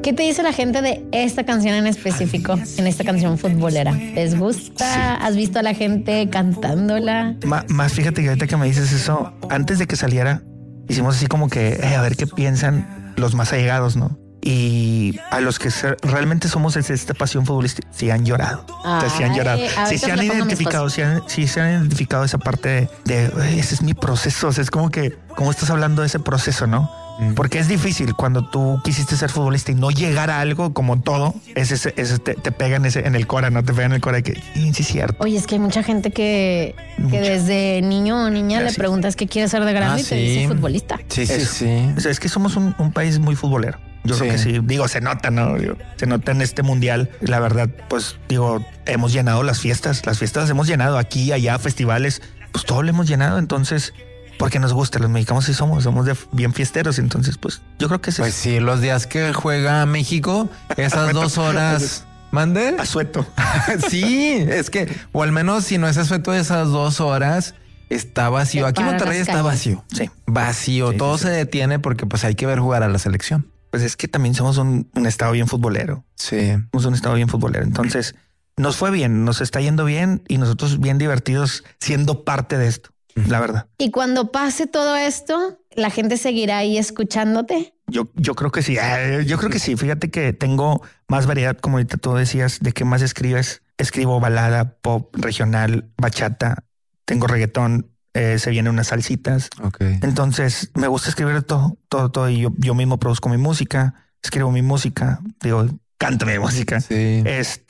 ¿Qué te dice la gente de esta canción en específico, en esta canción futbolera? ¿Les gusta? Sí. ¿Has visto a la gente cantándola? Más fíjate que ahorita que me dices eso, antes de que saliera, hicimos así como que a ver qué piensan los más allegados, ¿no? Y a los que realmente somos de esta pasión futbolística, sí han llorado. O sea, sí han llorado. Sí se han identificado, sí se han identificado esa parte de ese es mi proceso. O sea, es como que, ¿cómo estás hablando de ese proceso, no? Porque es difícil cuando tú quisiste ser futbolista y no llegar a algo como todo, ese te pega en el cora, ¿no? Te pega en el cora de que sí es cierto. Oye, es que hay mucha gente que desde niño o niña le preguntas qué quiere ser de grande y te dice futbolista. Sí. O sea, es que somos un país muy futbolero. Yo creo que sí. Digo, se nota, ¿no? Se nota en este mundial. La verdad, pues digo, hemos llenado las fiestas. Las fiestas las hemos llenado aquí, allá, festivales. Pues todo lo hemos llenado. Entonces, porque nos gusta. Los mexicanos sí somos bien fiesteros. Entonces, pues yo creo que es pues sí, los días que juega México, esas 2 horas. ¿Mande? Asueto. Sí, es que, o al menos si no es asueto de esas 2 horas, está vacío. Aquí en Monterrey está vacío. Sí. Vacío. Sí, todo se detiene porque pues hay que ver jugar a la selección. Pues es que también somos un estado bien futbolero. Sí. Somos un estado bien futbolero. Entonces nos fue bien, nos está yendo bien y nosotros bien divertidos siendo parte de esto, la verdad. Y cuando pase todo esto, ¿la gente seguirá ahí escuchándote? Yo creo que sí. Yo creo que sí. Fíjate que tengo más variedad, como ahorita tú decías, de qué más escribes. Escribo balada, pop, regional, bachata, tengo reggaetón. Se vienen unas salsitas. Okay. Entonces me gusta escribir todo. Y yo mismo produzco mi música, escribo mi música, digo, canto mi música. Sí.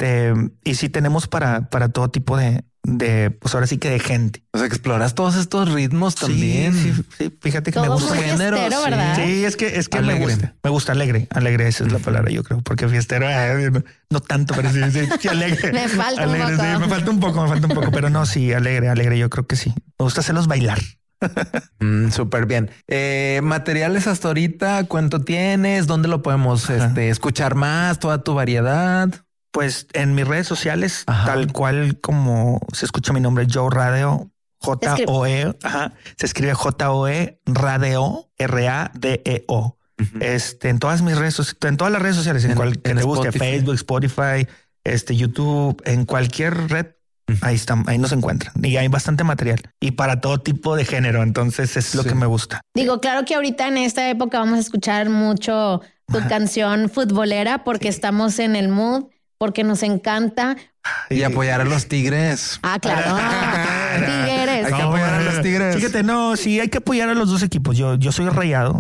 Y sí tenemos para todo tipo de, pues ahora sí que de gente. O sea, que exploras todos estos ritmos también. Sí. Fíjate que todo me gusta. Fiestero, ¿verdad? Sí, es que alegre. me gusta alegre. Esa es la palabra, yo creo, porque fiestero no tanto, pero sí alegre. Me falta alegre, un poco. Sí, me falta un poco, pero no, sí, alegre, yo creo que sí. Me gusta hacerlos bailar. Súper bien. Materiales hasta ahorita, ¿cuánto tienes? ¿Dónde lo podemos escuchar más? Toda tu variedad. Pues en mis redes sociales, tal cual como se escucha mi nombre, Joe Radio, J-O-E, se escribe J-O-E, Radio, R-A-D-E-O. En todas mis redes, en todas las redes sociales, en cual que te guste, Facebook, Spotify, YouTube, en cualquier red, ahí están, ahí nos encuentran y hay bastante material y para todo tipo de género. Entonces es lo que me gusta. Digo, claro que ahorita en esta época vamos a escuchar mucho tu canción futbolera porque estamos en el mood, porque nos encanta. Y apoyar a los Tigres. Claro. Tigres. Hay que apoyar a los Tigres. Fíjate, sí, hay que apoyar a los dos equipos. Yo soy rayado.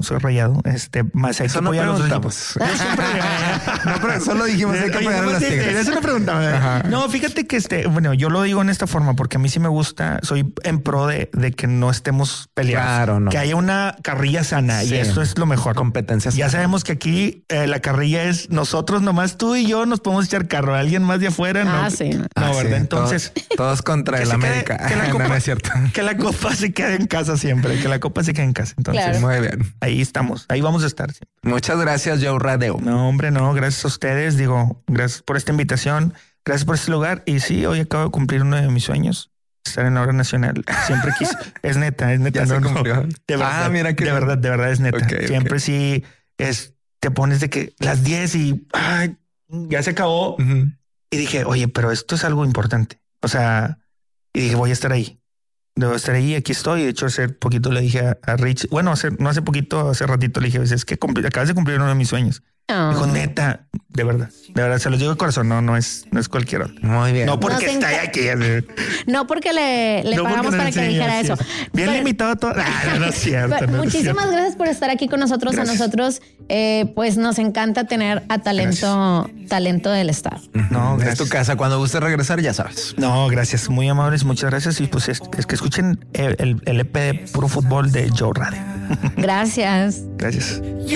Más hay que apoyar a los dos equipos. Yo siempre no, pero solo dijimos hay que apoyar a los Tigres. Eso me preguntaba. No, fíjate que bueno, yo lo digo en esta forma porque a mí sí me gusta. Soy en pro de que no estemos peleados. Claro, no. Que haya una carrilla sana y esto es lo mejor. Competencia sana. Ya sabemos que aquí la carrilla es nosotros, nomás tú y yo nos podemos echar carro. Alguien más de afuera, no. Sí. No, ¿verdad? Entonces todos contra el América. No es cierto. Que la copa se quede en casa siempre. Que la copa se quede en casa. Entonces, claro. Muy bien. Ahí estamos. Ahí vamos a estar siempre. Muchas gracias, Joe Radio. No, hombre, no. Gracias a ustedes. Digo, gracias por esta invitación. Gracias por este lugar. Y sí, hoy acabo de cumplir uno de mis sueños. Estar en la hora nacional. Siempre quise. Es neta. Ya se cumplió. De verdad. Mira que de verdad es neta. Siempre sí te pones de que las 10 y ya se acabó. Y dije, oye, pero esto es algo importante. O sea, y dije, voy a estar ahí. Debo estar ahí. Aquí estoy. De hecho, hace poquito le dije a Rich, bueno, no hace poquito, hace ratito le dije, es que acabas de cumplir uno de mis sueños. Dijo, neta, de verdad, se los digo de corazón, no es cualquier otro. Muy bien. No porque está aquí. No porque le pagamos para que dijera eso. Bien limitado todo. No es cierto. Muchísimas gracias por estar aquí con nosotros. Gracias. A nosotros, pues nos encanta tener a talento del estado. No, gracias. Es tu casa. Cuando guste regresar, ya sabes. No, gracias. Muy amables. Muchas gracias. Y pues es que escuchen el EP de Puro Fútbol de Joe Radio. Gracias. Gracias.